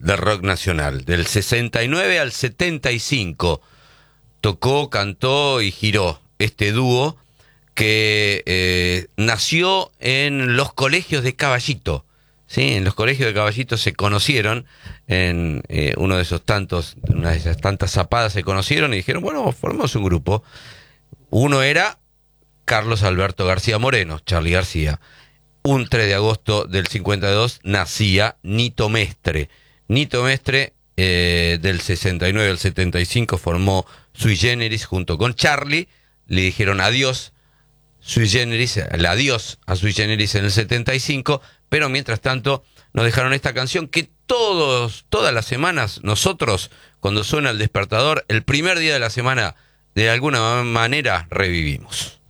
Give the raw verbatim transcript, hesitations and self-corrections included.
del rock nacional. Del sesenta y nueve al setenta y cinco tocó, cantó y giró este dúo que eh, nació en los colegios de Caballito. Sí, en los colegios de Caballito se conocieron, en eh, uno de esos tantos, una de esas tantas zapadas se conocieron y dijeron, bueno, formemos un grupo. Uno era Carlos Alberto García Moreno, Charly García. Un tres de agosto del cincuenta y dos nacía Nito Mestre. Nito Mestre, eh, del sesenta y nueve al setenta y cinco, formó Sui Generis junto con Charly. Le dijeron adiós, Sui Generis, el adiós a Sui Generis en el setenta y cinco, pero mientras tanto nos dejaron esta canción que todos, todas las semanas, nosotros, cuando suena el despertador, el primer día de la semana, de alguna manera revivimos.